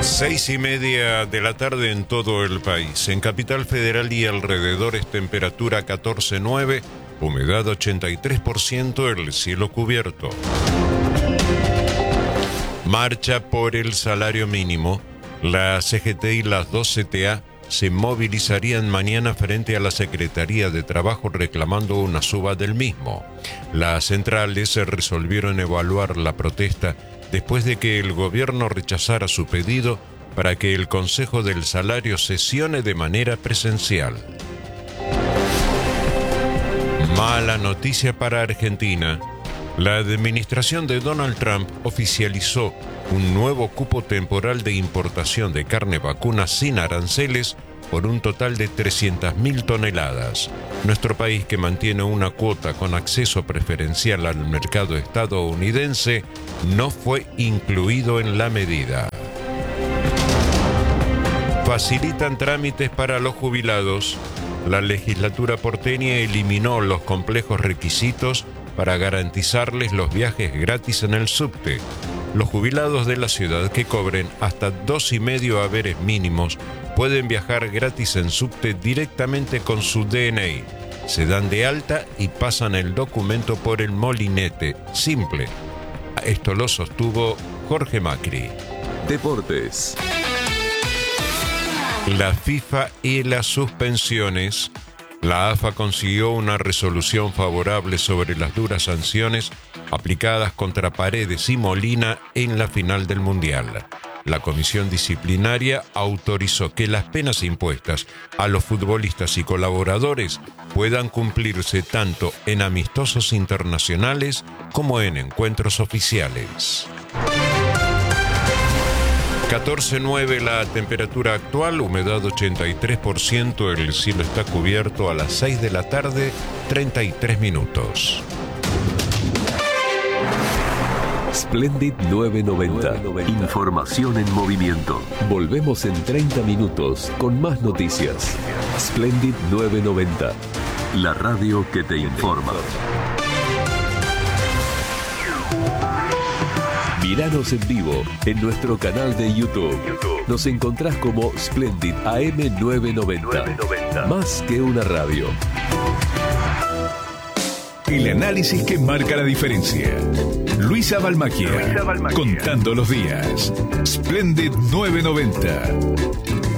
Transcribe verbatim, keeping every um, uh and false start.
Seis y media de la tarde en todo el país. En Capital Federal y alrededores, temperatura catorce nueve, humedad ochenta y tres por ciento, el cielo cubierto. Marcha por el salario mínimo. La C G T y las dos C T A se movilizarían mañana frente a la Secretaría de Trabajo reclamando una suba del mismo. Las centrales se resolvieron evaluar la protesta después de que el gobierno rechazara su pedido para que el Consejo del Salario sesione de manera presencial. Mala noticia para Argentina. La administración de Donald Trump oficializó un nuevo cupo temporal de importación de carne vacuna sin aranceles por un total de trescientas mil toneladas. Nuestro país, que mantiene una cuota con acceso preferencial al mercado estadounidense, no fue incluido en la medida. Facilitan trámites para los jubilados. La legislatura porteña eliminó los complejos requisitos para garantizarles los viajes gratis en el subte. Los jubilados de la ciudad que cobren hasta dos y medio haberes mínimos pueden viajar gratis en subte directamente con su D N I. Se dan de alta y pasan el documento por el molinete. Simple. Esto lo sostuvo Jorge Macri. Deportes. La FIFA y las suspensiones. La A F A consiguió una resolución favorable sobre las duras sanciones aplicadas contra Paredes y Molina en la final del Mundial. La comisión disciplinaria autorizó que las penas impuestas a los futbolistas y colaboradores puedan cumplirse tanto en amistosos internacionales como en encuentros oficiales. catorce nueve la temperatura actual, humedad ochenta y tres por ciento, el cielo está cubierto a las seis de la tarde, treinta y tres minutos. Splendid novecientos noventa. Información en movimiento. Volvemos en treinta minutos con más noticias. Splendid novecientos noventa. La radio que te informa. Míranos en vivo en nuestro canal de YouTube. Nos encontrás como Splendid A M novecientos noventa. Más que una radio. El análisis que marca la diferencia. Luisa Balmacchia, Luisa Balmacchia. Contando los días. Splendid novecientos noventa.